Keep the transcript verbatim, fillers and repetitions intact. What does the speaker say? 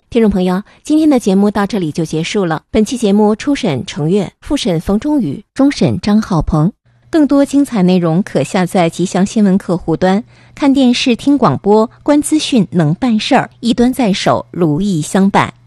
听众朋友，今天的节目到这里就结束了。本期节目初审程越，复审冯中宇，终审张浩鹏。更多精彩内容可下载吉祥新闻客户端，看电视听广播，观资讯能办事儿，一端在手，如意相伴。